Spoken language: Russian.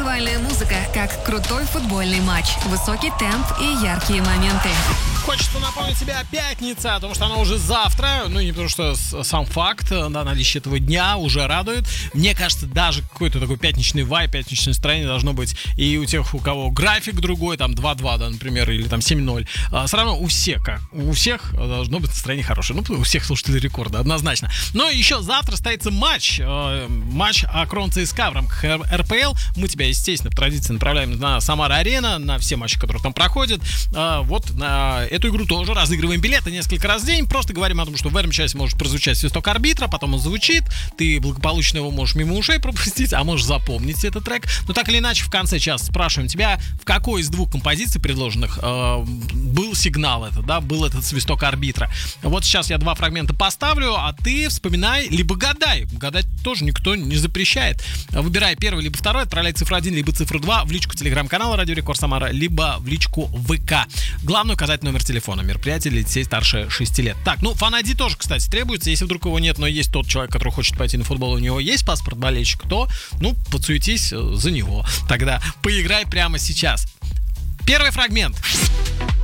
Танцевальная музыка, как крутой футбольный матч. Высокий темп и яркие моменты. Хочется напомнить себе о пятнице, потому что она уже завтра. Ну, не потому что сам факт, да, наличие этого дня уже радует. Мне кажется, даже какой-то такой пятничный вайб, пятничное настроение должно быть и у тех, у кого график другой, там 2-2, да, например, или там 7-0. Все равно у всех должно быть настроение хорошее. Ну, у всех слушателей рекорда, однозначно. Но еще завтра состоится матч Акрон ЦСКА в рамках РПЛ. Мы тебя, естественно, по традиции направляем на Самара-Арена, на все матчи, которые там проходят. Вот на эту игру тоже разыгрываем билеты несколько раз в день. Просто говорим о том, что в этом части может прозвучать свисток арбитра, потом он звучит, ты благополучно его можешь мимо ушей пропустить, а можешь запомнить этот трек. Но так или иначе, в конце часа спрашиваем тебя, в какой из двух композиций предложенных был сигнал этот, да, был этот свисток арбитра. Вот сейчас я два фрагмента поставлю, а ты вспоминай, либо гадай. Гадать тоже никто не запрещает. Выбирай первый, либо второй, отправляй цифру 1, либо цифру 2 в личку телеграм-канала Радио Рекорд Самара, либо в личку ВК. Главное указать номер телефона. Мероприятие для детей старше 6 лет. Так, ну, фан-ID тоже, кстати, требуется. Если вдруг его нет, но есть тот человек, который хочет пойти на футбол, у него есть паспорт болельщика, то, ну, подсуетись за него. Тогда поиграй прямо сейчас. Первый фрагмент.